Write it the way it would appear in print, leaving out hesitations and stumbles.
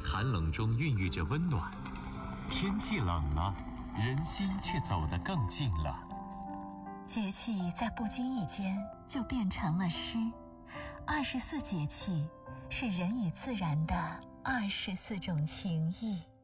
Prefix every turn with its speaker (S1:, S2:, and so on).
S1: 寒冷中孕育着温暖。天气冷了，人心却走得更近了。
S2: 节气在不经意间就变成了诗。24节气是人与自然的24种情谊。